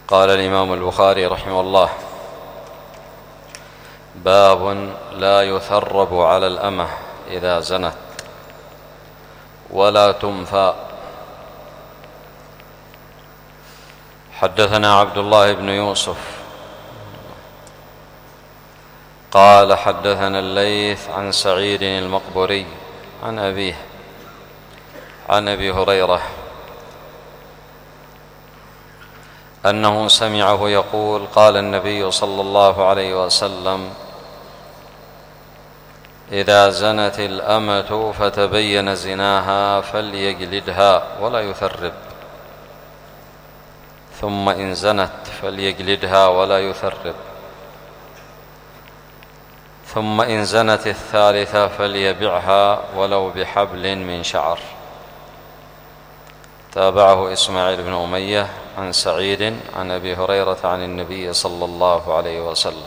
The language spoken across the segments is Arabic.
قال الإمام البخاري رحمه الله: باب لا يثرب على الأمة إذا زنت ولا تنفى. حدثنا عبد الله بن يوسف قال حدثنا الليث عن سعيد المقبري عن أبيه عن أبي هريرة أنه سمعه يقول: قال النبي صلى الله عليه وسلم: إذا زنت الأمة فتبين زناها فليجلدها ولا يثرب، ثم إن زنت فليجلدها ولا يثرب، ثم إن زنت الثالثة فليبعها ولو بحبل من شعر. تابعه إسماعيل بن أمية عن سعيد عن أبي هريرة عن النبي صلى الله عليه وسلم.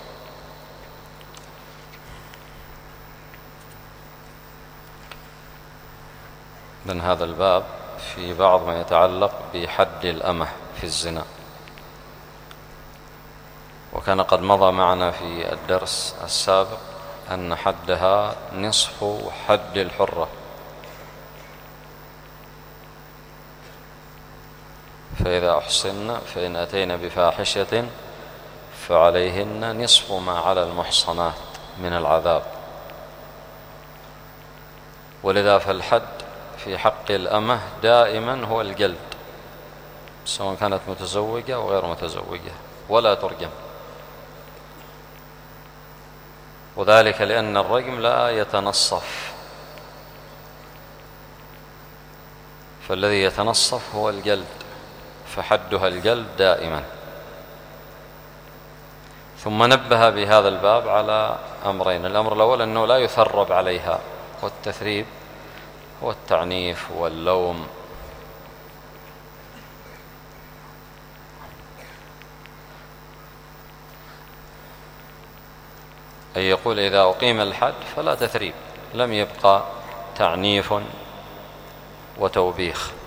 من هذا الباب في بعض ما يتعلق بحد الأمة في الزنا، وكان قد مضى معنا في الدرس السابق أن حدها نصف حد الحرة، فإذا أحصن فإن أتينا بفاحشة فعليهن نصف ما على المحصنات من العذاب. ولذا فالحد في حق الأمة دائما هو الجلد، سواء كانت متزوجة أو غير متزوجة، ولا ترجم، وذلك لأن الرجم لا يتنصف، فالذي يتنصف هو الجلد، فحدها الجلد دائما. ثم نبه بهذا الباب على أمرين: الأمر الأول أنه لا يثرب عليها، والتثريب هو التعنيف واللوم. أي يقول إذا أقيم الحد فلا تثريب، لم يبقى تعنيف وتوبيخ.